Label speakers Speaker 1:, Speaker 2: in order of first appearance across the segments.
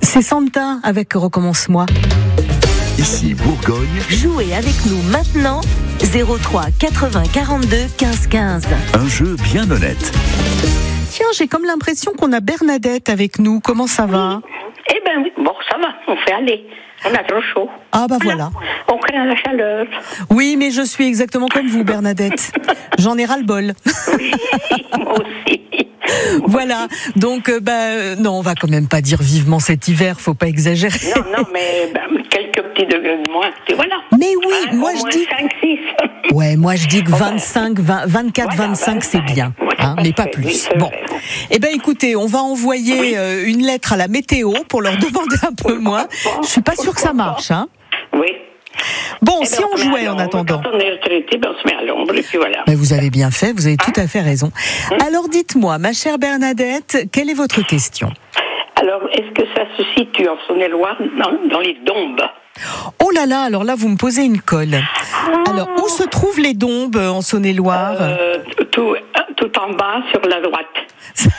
Speaker 1: C'est Santa avec Recommence-moi.
Speaker 2: Ici Bourgogne.
Speaker 3: Jouez avec nous maintenant 03 80 42 15 15.
Speaker 2: Un jeu bien honnête.
Speaker 1: Tiens, j'ai comme l'impression qu'on a Bernadette avec nous. Comment ça va ?
Speaker 4: Eh ben oui, bon, ça va, on fait aller. On a trop chaud.
Speaker 1: Ah bah voilà.
Speaker 4: On craint la chaleur.
Speaker 1: Oui, mais je suis exactement comme vous, Bernadette. J'en ai ras-le-bol.
Speaker 4: Oui, moi aussi.
Speaker 1: Voilà, donc non, on va quand même pas dire vivement cet hiver, faut pas exagérer.
Speaker 4: Non, mais quelques petits degrés de moins, et voilà.
Speaker 1: Mais oui, moi je dis
Speaker 4: 5, 6.
Speaker 1: Ouais, moi je dis que 25, 24, voilà, 25 c'est bien, hein, mais pas plus.
Speaker 4: Oui,
Speaker 1: bon. Eh ben écoutez, on va envoyer une lettre à la météo pour leur demander un peu moins. Je suis pas sûre que ça marche, hein.
Speaker 4: Oui.
Speaker 1: Bon, si on jouait en attendant.
Speaker 4: Quand on est retraité, on se met à l'ombre et puis voilà.
Speaker 1: Mais vous avez bien fait, vous avez tout à fait raison. Alors dites-moi, ma chère Bernadette, quelle est votre question ?
Speaker 4: Alors, est-ce que ça se situe en Saône-et-Loire dans les Dombes ?
Speaker 1: Oh là là, alors là vous me posez une colle. Alors, où se trouvent les Dombes en Saône-et-Loire ?
Speaker 4: Tout en bas sur la droite.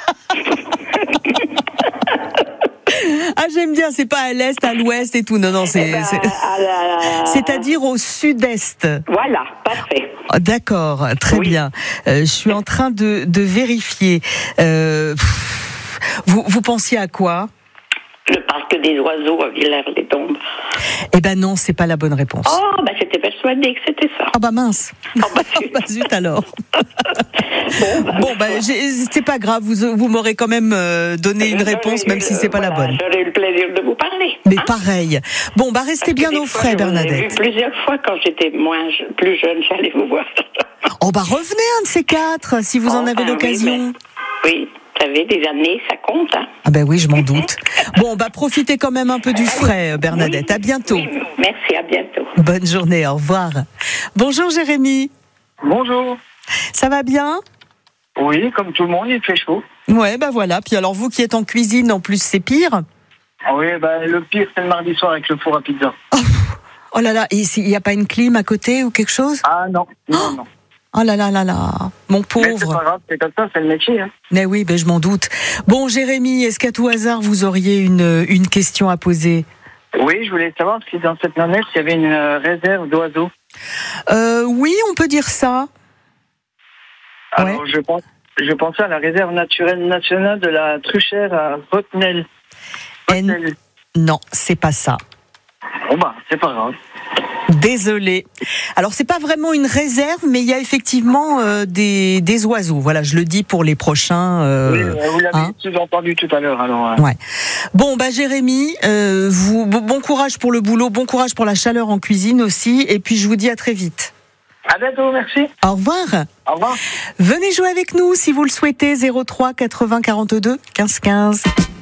Speaker 1: Ah, j'aime bien, c'est pas à l'est, à l'ouest et tout. Non, non, c'est-à-dire au sud-est.
Speaker 4: Voilà, parfait.
Speaker 1: Oh, d'accord, très bien. Je suis en train de vérifier. Vous pensiez à quoi ?
Speaker 4: Le parc des oiseaux à Villers-les-Dombes.
Speaker 1: Eh ben non, c'est pas la bonne réponse.
Speaker 4: Oh, j'étais persuadée que c'était ça.
Speaker 1: Ah bah mince. Zut alors. C'est pas grave, vous m'aurez quand même donné une réponse, même si c'est pas la bonne.
Speaker 4: J'aurais eu le plaisir de vous parler.
Speaker 1: Mais pareil. Bon, restez bien au frais, Bernadette.
Speaker 4: J'ai vu plusieurs fois quand j'étais plus jeune, j'allais vous voir.
Speaker 1: Oh revenez un de ces quatre, si vous en avez l'occasion.
Speaker 4: Oui. Vous savez, des années, ça compte. Hein.
Speaker 1: Ah ben oui, je m'en doute. Bon, profitez quand même un peu du frais, Bernadette. À bientôt.
Speaker 4: Oui, merci, à bientôt.
Speaker 1: Bonne journée, au revoir. Bonjour Jérémy.
Speaker 5: Bonjour.
Speaker 1: Ça va bien ?
Speaker 5: Oui, comme tout le monde, il fait chaud.
Speaker 1: Ouais, voilà. Puis alors vous qui êtes en cuisine, en plus, c'est pire ?
Speaker 5: Oui, le pire, c'est le mardi soir avec le four à pizza.
Speaker 1: Oh là là, il n'y a pas une clim à côté ou quelque chose ?
Speaker 5: Ah non, non.
Speaker 1: Oh là là là là, mon pauvre.
Speaker 5: Mais c'est pas grave, c'est comme ça, c'est le métier. Hein.
Speaker 1: Mais oui, je m'en doute. Bon, Jérémy, est-ce qu'à tout hasard, vous auriez une question à poser ?
Speaker 5: Oui, je voulais savoir si dans cette planète, il y avait une réserve d'oiseaux.
Speaker 1: Oui, on peut dire ça.
Speaker 5: Alors, je pensais à la réserve naturelle nationale de la Truchère à Rottenel.
Speaker 1: Non, c'est pas ça.
Speaker 5: Bon c'est pas grave.
Speaker 1: Désolée. Alors c'est pas vraiment une réserve, mais il y a effectivement des oiseaux. Voilà, je le dis pour les prochains.
Speaker 5: Oui, vous l'avez sous-entendu tout à l'heure. Alors.
Speaker 1: Ouais. Bon, Jérémy, bon courage pour le boulot, bon courage pour la chaleur en cuisine aussi, et puis je vous dis à très vite.
Speaker 5: À bientôt, merci.
Speaker 1: Au revoir.
Speaker 5: Au revoir.
Speaker 1: Venez jouer avec nous si vous le souhaitez. 03 80 42 15 15.